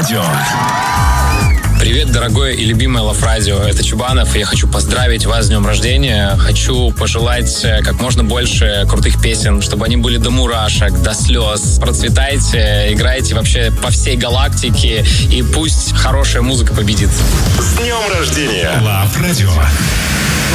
Радио. Привет, дорогое и любимое Love Radio. Это Чубанов, и я хочу поздравить вас с днем рождения. Хочу пожелать как можно больше крутых песен, чтобы они были до мурашек, до слез. Процветайте, играйте вообще по всей галактике, и пусть хорошая музыка победит. С днем рождения! Love Radio.